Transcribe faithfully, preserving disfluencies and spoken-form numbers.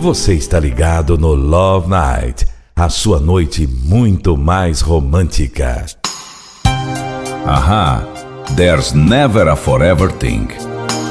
Você está ligado no Love Night, a sua noite muito mais romântica. Aha, there's never a forever thing.